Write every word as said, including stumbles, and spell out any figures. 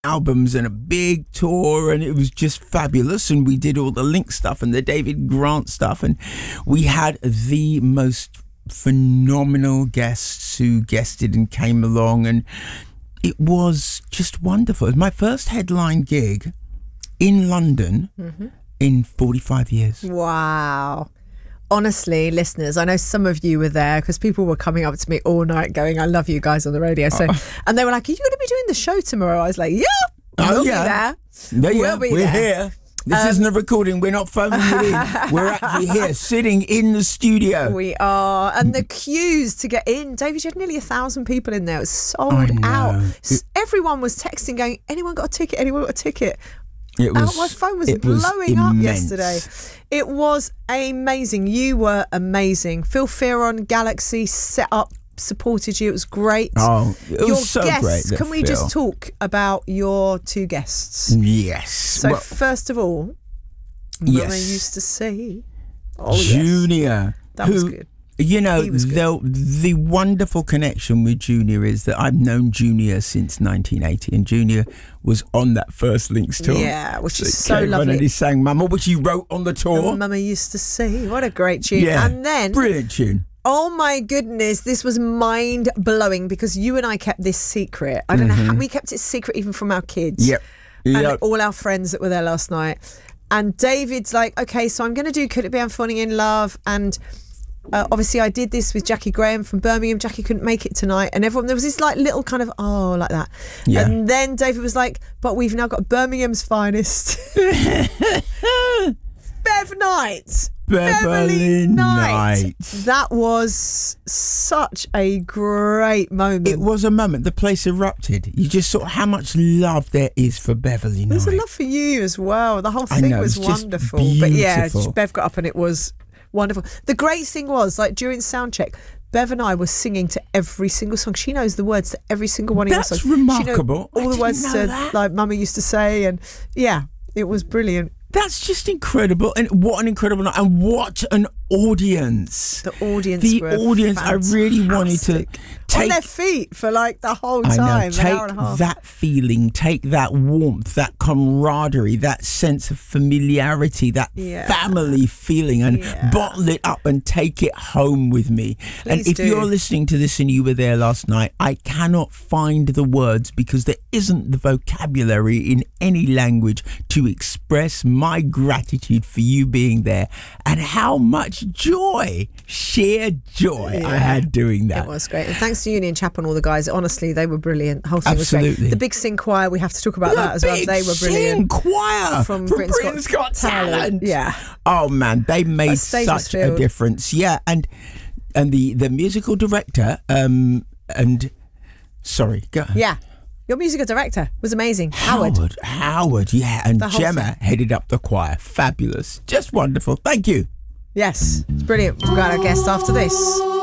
albums and a big tour, and it was just fabulous. And we did all the Link stuff and the David Grant stuff, and we had the most phenomenal guests who guested and came along, and it was just wonderful. It was my first headline gig in London mm-hmm. in forty-five years. Wow. Honestly, listeners, I know some of you were there because people were coming up to me all night going, I love you guys on the radio. So, oh. And they were like, are you going to be doing the show tomorrow? I was like, yeah, oh, we'll yeah. be there. Yeah, we'll be we're there. here. This um, isn't a recording. We're not phoning it in. We're actually here, sitting in the studio. We are. And the queues to get in. David, you had nearly a thousand people in there. It was sold out. It, Everyone was texting going, anyone got a ticket? Anyone got a ticket? It was, oh, my phone was it blowing was up yesterday. It was amazing. You were amazing. Phil Fearon, Galaxy set up, supported you. It was great. Oh, it was your so guests, great. Can we Phil. just talk about your two guests? Yes. So well, first of all, yes. Mama used to say, oh, Junior. Yes. That who, was good. You know, the, the wonderful connection with Junior is that I've known Junior since nineteen eighty, and Junior was on that first Links tour. Yeah, which so is so lovely. And he sang Mama, which he wrote on the tour. Mama used to say, what a great tune. Yeah, and then, brilliant tune. Oh my goodness, this was mind-blowing because you and I kept this secret. I don't mm-hmm. know how we kept it secret even from our kids. Yep. And yep. all our friends that were there last night. And David's like, okay, so I'm going to do Could It Be I'm Falling in Love? And uh, obviously I did this with Jackie Graham from Birmingham. Jackie couldn't make it tonight. And everyone, there was this like little kind of, oh, like that. Yeah. And then David was like, but we've now got Birmingham's finest. Bev Knight. Beverly Knight. Knight. That was such a great moment. It was a moment. The place erupted. You just saw how much love there is for Beverly Knight. There's a love for you as well. The whole thing know, was wonderful. But yeah, Bev got up and it was wonderful. The great thing was, like during soundcheck, Bev and I were singing to every single song. She knows the words to every single one of your songs. That's remarkable. She knows all I the words to that. like Mama used to say, and yeah, it was brilliant. That's just incredible. And what an incredible night. And what an audience. The audience The were audience, fantastic. I really wanted to take... On their feet for like the whole time. I know, an take hour and a half. that feeling, take that warmth, that camaraderie, that sense of familiarity, that yeah. family feeling, and yeah. bottle it up and take it home with me. Please and if do. you're listening to this and you were there last night, I cannot find the words because there isn't the vocabulary in any language to express my gratitude for you being there and how much joy, sheer joy yeah. I had doing that. It was great. And thanks to Union Chap and all the guys. Honestly, they were brilliant. The whole thing Absolutely. was great. The Big Sing Choir, we have to talk about the that as well. They were brilliant. Big Sing Choir from, from Britain's, Britain's Got, Got Talent. Talent. Yeah. Oh man, they made such a difference. Yeah, and and the the musical director um and sorry, go. Yeah. Your musical director was amazing. Howard. Howard, Howard, yeah. And Gemma thing. headed up the choir. Fabulous. Just wonderful. Thank you. Yes, it's brilliant. We've got our guest after this.